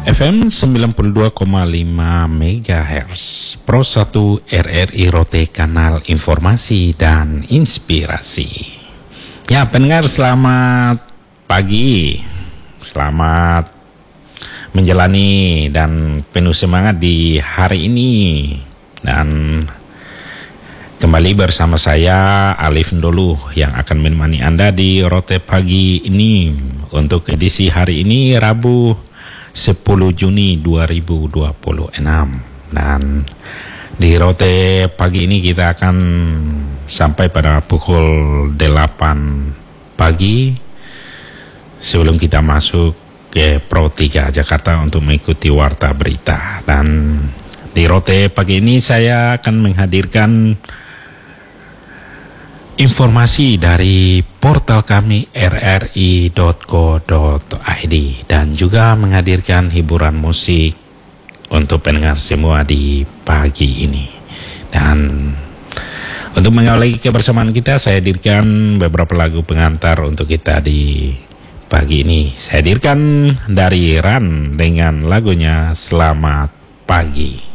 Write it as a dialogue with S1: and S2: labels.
S1: FM 92,5 MHz Pro 1 RRI Rote, kanal informasi dan inspirasi. Ya, pendengar, selamat pagi. Selamat menjalani dan penuh semangat di hari ini. Dan kembali bersama saya Alif Ndolu yang akan menemani Anda di Rote pagi ini untuk edisi hari ini Rabu 10 Juni 2026. Dan di Rote pagi ini kita akan sampai pada pukul 8 pagi sebelum kita masuk ke Pro 3 Jakarta untuk mengikuti warta berita. Dan di Rote pagi ini saya akan menghadirkan informasi dari portal kami rri.co.id dan juga menghadirkan hiburan musik untuk pendengar semua di pagi ini. Dan untuk mengawali kebersamaan kita, saya hadirkan beberapa lagu pengantar untuk kita di pagi ini. Saya hadirkan dari Ran dengan lagunya Selamat Pagi.